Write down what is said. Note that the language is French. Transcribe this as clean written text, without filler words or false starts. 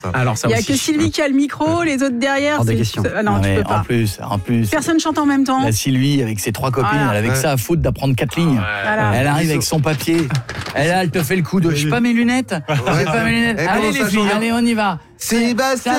Alors ça Il y a aussi. que Sylvie qui a le micro, les autres derrière. Hors de c'est- question. Non, tu peux pas. En plus. Personne chante en même temps. La Sylvie, avec ses 3 copines, Voilà. elle avait que ça à foutre d'apprendre 4 lignes. Voilà. Elle arrive avec son papier. Elle te fait le coup de « je pas mes lunettes ». J'ai pas mes lunettes. Et Allez comment les ça filles, change ? allez on y va. Sébastien